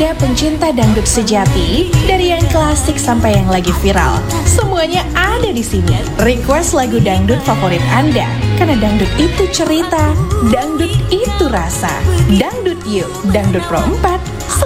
Anda pencinta dangdut sejati, dari yang klasik sampai yang lagi viral, semuanya ada di sini. Request lagu dangdut favorit Anda, karena dangdut itu cerita, dangdut itu rasa. Dangdut Yuk, Dangdut Pro 4